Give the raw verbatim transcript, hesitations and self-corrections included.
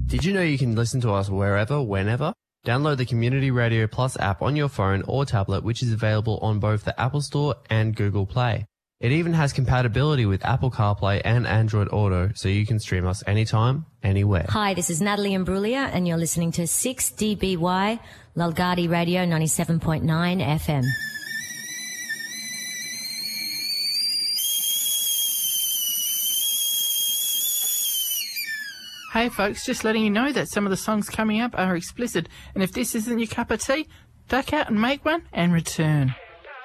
Did you know you can listen to us wherever, whenever? Download the Community Radio Plus app on your phone or tablet, which is available on both the Apple Store and Google Play. It even has compatibility with Apple CarPlay and Android Auto, so you can stream us anytime, anywhere. Hi, this is Natalie Imbruglia, and you're listening to six D B Y, Lalgadi Radio ninety-seven point nine F M. Hey folks, just letting you know that some of the songs coming up are explicit, and if this isn't your cup of tea, duck out and make one and return.